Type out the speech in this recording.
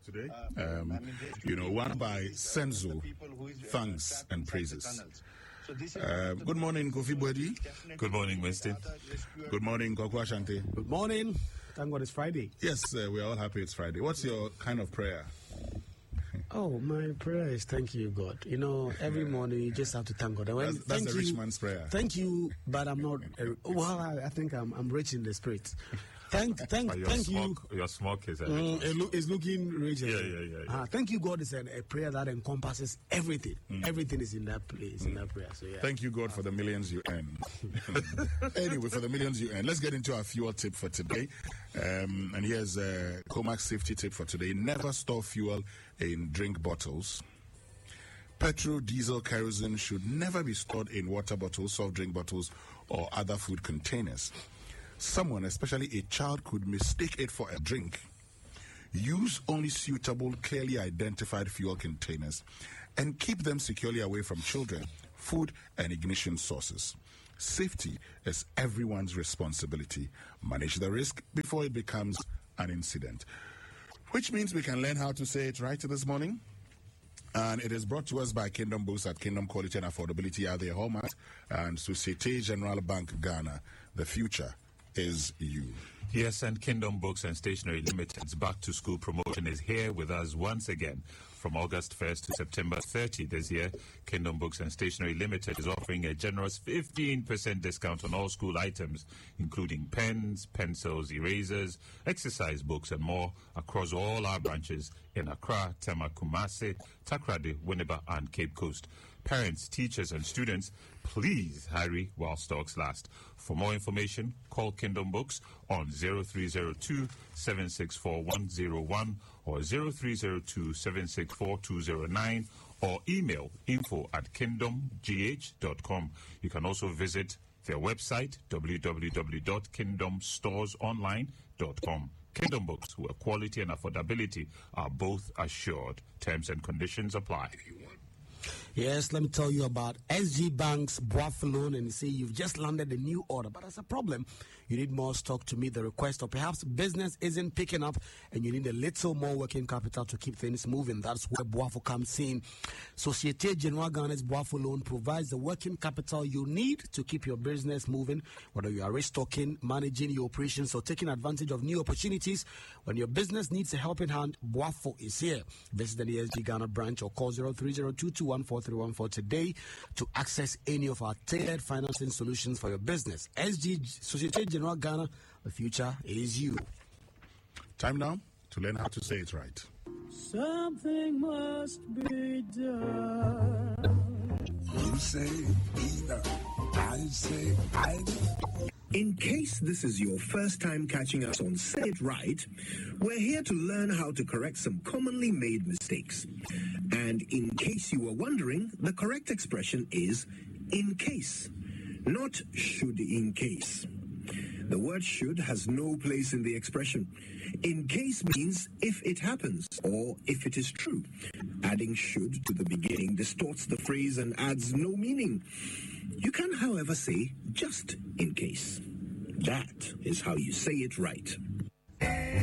today. One by Senzo, thanks and praises. Good morning, Kofi Bwedi. Good morning, Winston. Good morning, Koko Ashante. Good morning. Thank God it's Friday. Yes, we're all happy it's Friday. What's your kind of prayer? Oh, my prayer is thank you, God. Every morning you just have to thank God. That's a rich man's prayer. Thank you, but I'm not. I think I'm rich in the spirit. Thank you. Your smoke is it's looking rich. Yeah. Thank you, God, is a prayer that encompasses everything. Everything is in that place, in that prayer. So yeah. Thank you, God, for the millions you earn. Anyway, for the millions you earn, let's get into our fuel tip for today. And here's a Comac safety tip for today. Never store fuel in drink bottles. Petrol, diesel, kerosene should never be stored in water bottles, soft drink bottles, or other food containers. Someone, especially a child, could mistake it for a drink. Use only suitable, clearly identified fuel containers and keep them securely away from children, food, and ignition sources. Safety is everyone's responsibility. Manage the risk before it becomes an incident. Which means we can learn how to say it right this morning. And it is brought to us by Kingdom Books at Kingdom Quality and Affordability at their home and Societe Generale Bank Ghana. The future is you. Yes, and Kingdom Books and Stationery Limited's Back to School promotion is here with us once again. From August 1st to September 30 this year, Kingdom Books and Stationery Limited is offering a generous 15% discount on all school items, including pens, pencils, erasers, exercise books, and more across all our branches in Accra, Tema, Kumasi, Takrady, Winneba, and Cape Coast. Parents, teachers, and students, please hurry while stocks last. For more information, call Kingdom Books on 0302 764 101 or 0302 764 209 or email info@kingdomgh.com. You can also visit their website www.kingdomstoresonline.com. Kingdom Books, where quality and affordability are both assured. Terms and conditions apply. Yes, let me tell you about SG Bank's Boafo loan, and say you've just landed a new order, but as a problem, you need more stock to meet the request, or perhaps business isn't picking up and you need a little more working capital to keep things moving. That's where Boafo comes in. Societe Generale Ghana's Boafo loan provides the working capital you need to keep your business moving, whether you are restocking, managing your operations, or taking advantage of new opportunities. When your business needs a helping hand, Boafo is here. Visit the SG Ghana branch or call 0302214314 today to access any of our tailored financing solutions for your business. SG Societe Generale Ghana, the future is you. Time now to learn how to say it right. Something must be done. You say either. I say either. In case this is your first time catching us on Say It Right, we're here to learn how to correct some commonly made mistakes. And in case you were wondering, the correct expression is in case, not should in case. The word should has no place in the expression. In case means if it happens or if it is true. Adding should to the beginning distorts the phrase and adds no meaning. You can, however, say just in case. That is how you say it right.